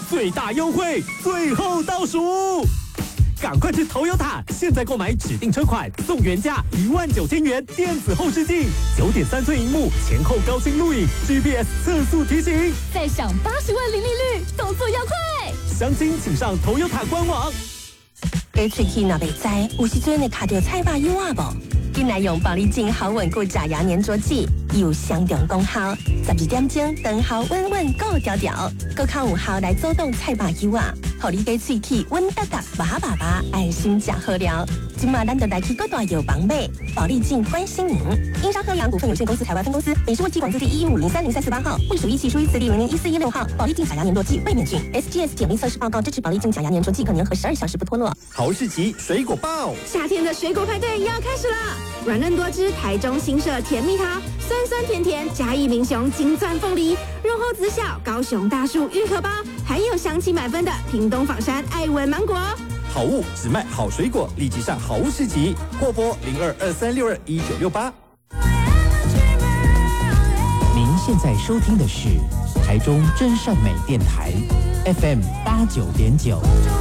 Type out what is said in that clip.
最大优惠最后倒数，赶快去Toyota！现在购买指定车款送原价19000元电子后视镜，9.3寸荧幕，前后高清录影 ，GPS 测速提醒， 再享80万零利率，动作要快！ 详情请上Toyota官网。 给喙齿若袂知，有时阵会卡到菜肉油啊无？紧来用保利净好稳固假牙粘着剂，有相同功效。12点钟长效稳稳够调调，更较有效来阻挡菜肉油啊，互你给喙齿稳达达、麻麻麻，安心食好料。今嘛咱就来去各大药房买保利净关心您。英商科阳股份有限公司台湾分公司，北市卫计管字第115030348号，隶属1期属于此地001416号。保利净假牙粘着剂卫冕菌 ，SGS 检疫测试报告支持保利净假牙粘着剂可粘合12小时不脱落。 好市集水果报， 夏天的水果派对要开始了！软嫩多汁台中新社甜蜜桃，酸酸甜甜嘉义民雄金钻凤梨，润厚子小高雄大树玉荷包，还有香气满分的屏东枋山爱文芒果。 好物只卖好水果，立即上好物市集，或拨0223621968。 您现在收听的是台中真善美电台 FM 89.9。